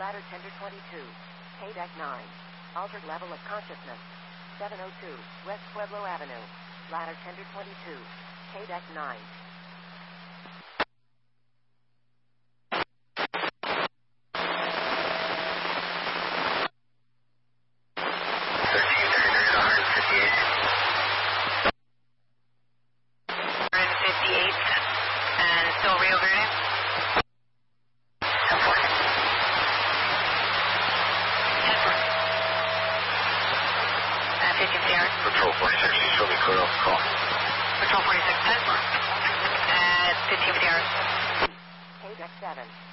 Ladder tender 22. K-Deck 9. Altered level of consciousness. 702 West Pueblo Avenue. Ladder tender 22. K-Deck 9. Patrol 46, you show me clear off the call. Patrol 46, 10 at 15 Sierra. K-Deck 7.